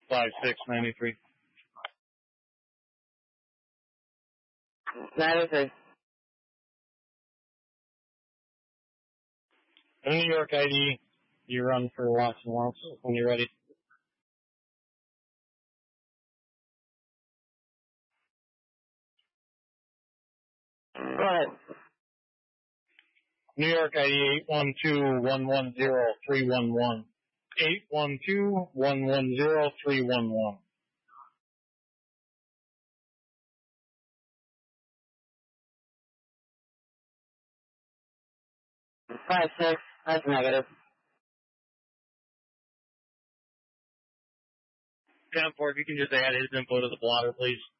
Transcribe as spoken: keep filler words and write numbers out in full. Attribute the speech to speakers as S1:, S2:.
S1: five six ninety-three.
S2: ninety-three.
S1: New York I D, you run for Watson Lawrence when you're ready.
S2: Go ahead.
S1: New York I D eight one two one one zero three one one. eight one two one one zero three one one.
S2: five six, that's negative.
S1: ten four, if you can just add his info to the blotter, please.